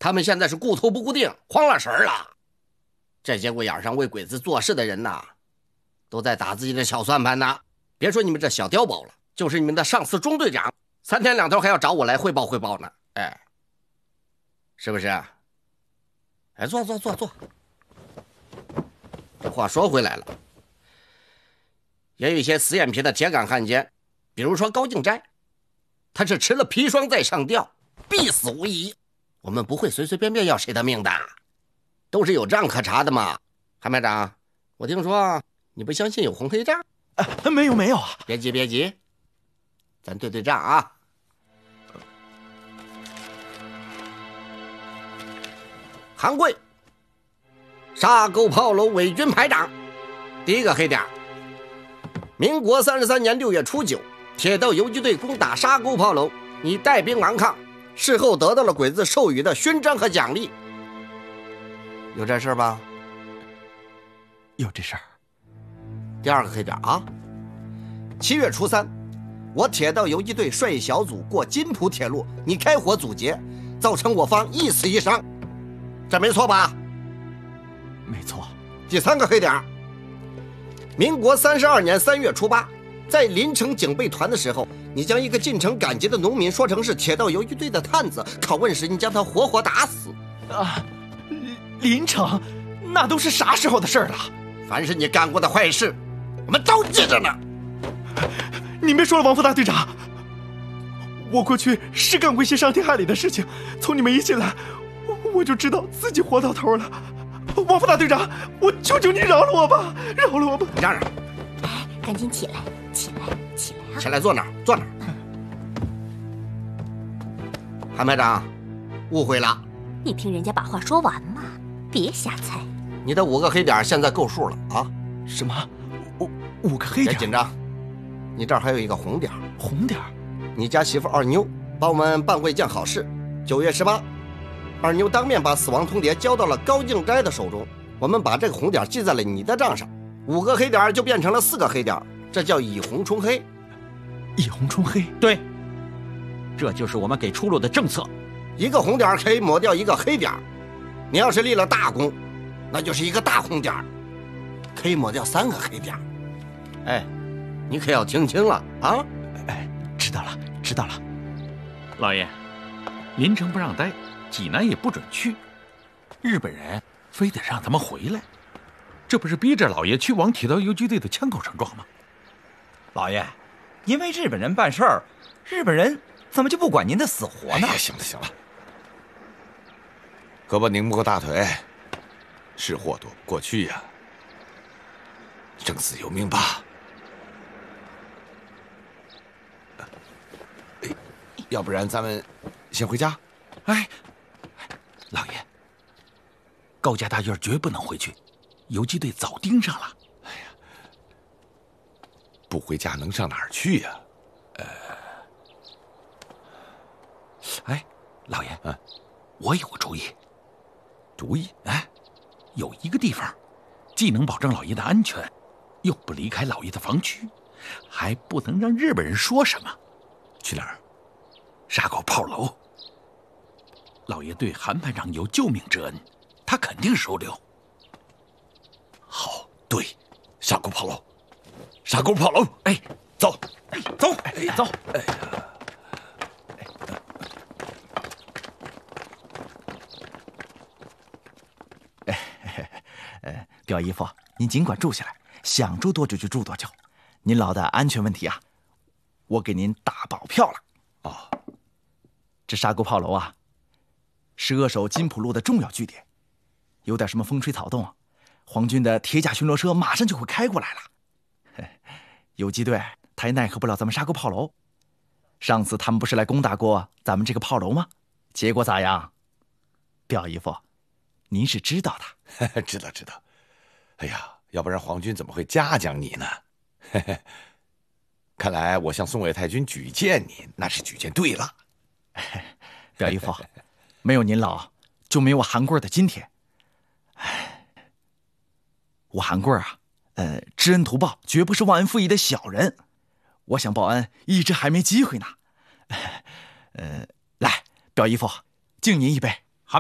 他们现在是顾头不顾腚，慌了神了。这节骨眼上为鬼子做事的人呐，都在打自己的小算盘呢。别说你们这小碉堡了，就是你们的上司中队长，3天2头还要找我来汇报呢。哎，是不是？哎，坐。这话说回来了，也有一些死眼皮的铁杆汉奸，比如说高敬斋，他是吃了砒霜再上吊，必死无疑。我们不会随随便便要谁的命的，都是有账可查的嘛。韩排长，我听说你不相信有红黑账？ 没有啊！ 别急，咱对账啊。韩贵，沙沟炮楼伪军排长。第一个黑点，民国33年6月初9，铁道游击队攻打沙沟炮楼，你带兵顽抗，事后得到了鬼子授予的勋章和奖励。有这事吧？ 有这事儿。 第二个黑点啊，7月初3，我铁道游击队率小组过金浦铁路，你开火阻截，造成我方1死1伤，这没错吧？ 没错。 第三个黑点，民国32年3月初8，在临城警备团的时候，你将一个进城赶集的农民说成是铁道游击队的探子，拷问时你将他活活打死。 临城，那都是啥时候的事了？ 凡是你干过的坏事，我们都记着呢。 你别说了，王副大队长，我过去是干过一些伤天害理的事情，从你们一进来，我就知道自己活到头了。王副大队长，我求求你饶了我吧，饶了我吧！ 让让， 哎，赶紧起来啊！ 起来，坐哪儿？韩排长，误会了。 你听人家把话说完嘛，别瞎猜。 你的5个黑点现在够数了啊？ 什么？5个黑点？ 别紧张，你这儿还有一个红点。 红点？ 你家媳妇二妞帮我们办过一件好事。9月18，二妞当面把死亡通牒交到了高敬斋的手中，我们把这个红点记在了你的账上，5个黑点就变成了4个黑点，这叫以红冲黑。 以红冲黑？ 对，这就是我们给出路的政策。 1个红点可以抹掉1个黑点，你要是立了大功，那就是1个大红点，可以抹掉3个黑点。哎，你可要听清了啊！ 哎，知道了。 老爷，临城不让待，济南也不准去，日本人非得让他们回来，这不是逼着老爷去往铁道游击队的枪口上撞吗？ 老爷，因为日本人办事儿，日本人怎么就不管您的死活呢？ 行了，胳膊拧不过大腿，是祸躲不过去呀。生死由命吧。要不然咱们先回家。 哎，老爷，高家大院绝不能回去，游击队早盯上了。 哎呀，不回家能上哪儿去呀？ 哎，老爷，我有个主意。哎，有一个地方，既能保证老爷的安全，又不离开老爷的防区，还不能让日本人说什么。 去哪儿？ 沙沟炮楼。老爷对韩排长有救命之恩，他肯定收留。 好，对，沙沟炮楼。哎，走。哎呀，表姨夫，您尽管住下来，想住多久就住多久。您老的安全问题啊，我给您打保票了。这沙沟炮楼啊，是扼守金浦路的重要据点，有点什么风吹草动，皇军的铁甲巡逻车马上就会开过来了。游击队他也奈何不了咱们沙沟炮楼。上次他们不是来攻打过咱们这个炮楼吗？结果咋样？表姨夫，您是知道的。 知道。哎呀，要不然皇军怎么会嘉奖你呢？看来我向宋卫太君举荐你，那是举荐对了。 表姨夫，没有您老，就没有我韩贵的今天。我韩贵啊，知恩图报，绝不是忘恩负义的小人。我想报恩，一直还没机会呢。来，表姨夫，敬您一杯。